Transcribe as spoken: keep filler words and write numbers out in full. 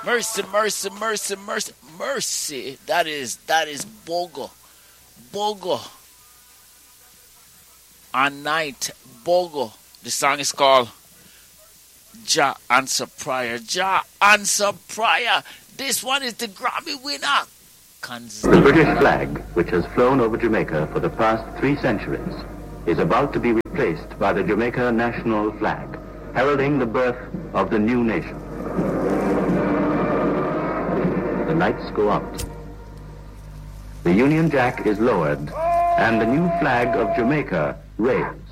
Mercy, mercy, mercy, mercy, mercy. That is that is Bogo. Bogo. On night, Bogo. The song is called Jah Answer Prayer. Jah Answer Prayer. This one is the Grammy winner. Cons- the British flag, which has flown over Jamaica for the past three centuries, is about to be replaced by the Jamaica national flag, heralding the birth of the new nation. The lights go out. The Union Jack is lowered, and the new flag of Jamaica raised.